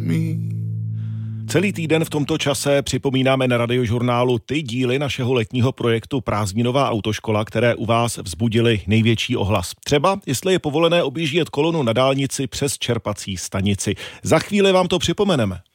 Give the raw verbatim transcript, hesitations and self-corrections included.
Celý týden v tomto čase připomínáme na Radiožurnálu ty díly našeho letního projektu Prázdninová autoškola, které u vás vzbudily největší ohlas. Třeba, jestli je povolené objíždět kolonu na dálnici přes čerpací stanici. Za chvíli vám to připomeneme.